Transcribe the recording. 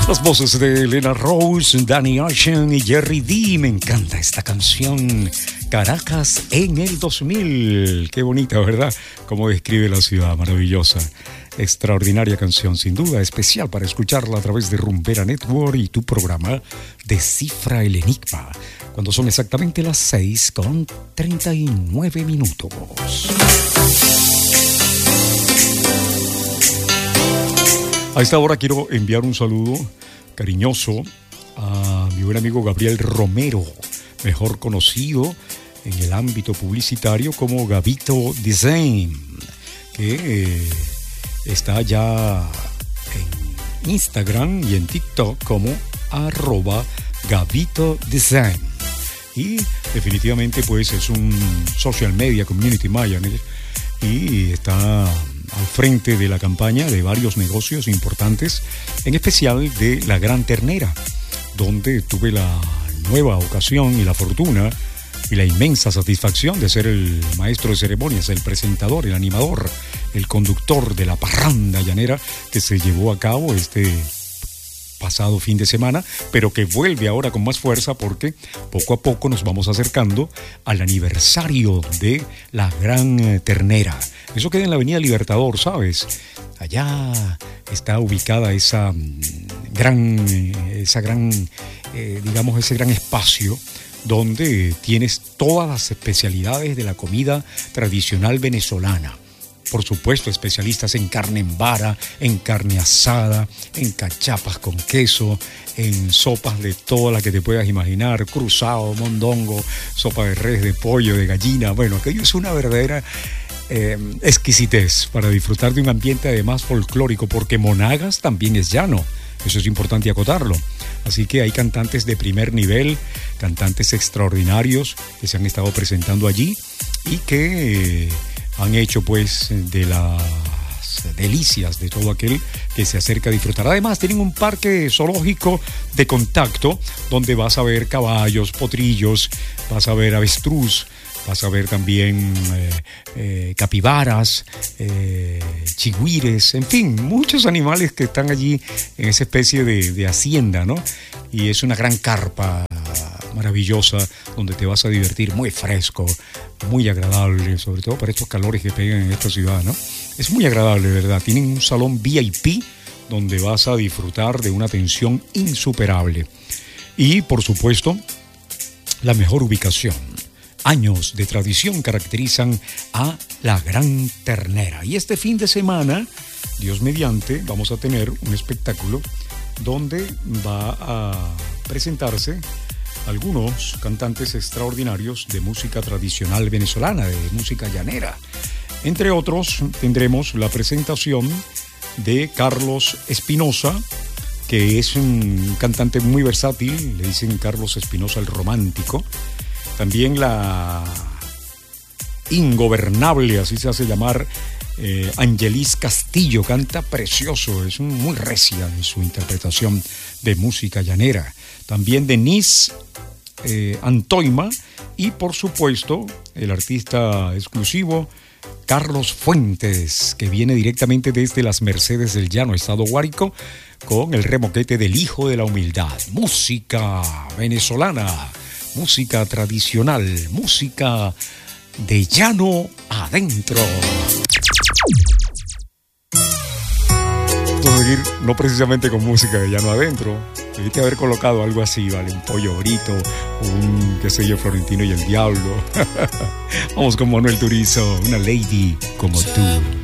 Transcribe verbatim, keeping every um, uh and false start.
Las voces de Elena Rose, Danny Ocean y Jerry D. Me encanta esta canción. Caracas en el dos mil. Qué bonita, ¿verdad? Cómo describe la ciudad, maravillosa. Extraordinaria canción, sin duda, especial para escucharla a través de Rumbera Network y tu programa Descifra el Enigma, cuando son exactamente las seis con treinta y nueve minutos. A esta hora quiero enviar un saludo cariñoso a mi buen amigo Gabriel Romero, mejor conocido en el ámbito publicitario como Gabito Design, que eh, está ya en Instagram y en TikTok como arroba Gabito Design. Y definitivamente pues es un social media community manager y está al frente de la campaña de varios negocios importantes, en especial de La Gran Ternera, donde tuve la nueva ocasión y la fortuna y la inmensa satisfacción de ser el maestro de ceremonias, el presentador, el animador, el conductor de la parranda llanera que se llevó a cabo este pasado fin de semana, pero que vuelve ahora con más fuerza porque poco a poco nos vamos acercando al aniversario de La Gran Ternera. Eso queda en la Avenida Libertador, ¿sabes? Allá está ubicada esa gran, esa gran, eh, digamos, ese gran espacio donde tienes todas las especialidades de la comida tradicional venezolana. Por supuesto, especialistas en carne en vara, en carne asada, en cachapas con queso, en sopas de toda la que te puedas imaginar, cruzado, mondongo, sopa de res, de pollo, de gallina. Bueno, aquello es una verdadera eh, exquisitez para disfrutar de un ambiente además folclórico, porque Monagas también es llano. Eso es importante acotarlo. Así que hay cantantes de primer nivel, cantantes extraordinarios que se han estado presentando allí y que Eh, han hecho pues de las delicias de todo aquel que se acerca a disfrutar. Además tienen un parque zoológico de contacto donde vas a ver caballos, potrillos, vas a ver avestruz, vas a ver también eh, eh, capibaras, eh, chigüires, en fin, muchos animales que están allí en esa especie de, de hacienda, ¿no? Y es una gran carpa maravillosa donde te vas a divertir, muy fresco, muy agradable, sobre todo para estos calores que pegan en esta ciudad, ¿no? Es muy agradable, ¿verdad? Tienen un salón V I P donde vas a disfrutar de una atención insuperable. Y, por supuesto, la mejor ubicación. Años de tradición caracterizan a La Gran Ternera. Y este fin de semana, Dios mediante, vamos a tener un espectáculo donde va a presentarse algunos cantantes extraordinarios de música tradicional venezolana, de música llanera. Entre otros, tendremos la presentación de Carlos Espinosa, que es un cantante muy versátil, le dicen Carlos Espinosa el romántico. También la ingobernable, así se hace llamar, eh, Angelis Castillo, canta precioso, es muy recia en su interpretación de música llanera. También Denise eh, Antoima y, por supuesto, el artista exclusivo Carlos Fuentes, que viene directamente desde las Mercedes del Llano, Estado Guárico, con el remoquete del Hijo de la Humildad. Música venezolana, música tradicional, música de llano adentro. Vamos a seguir no precisamente con música de llano adentro. Debiste haber colocado algo así, ¿vale? Un pollo brito, un, qué sé yo, Florentino y el Diablo. Vamos con Manuel Turizo, una lady como tú.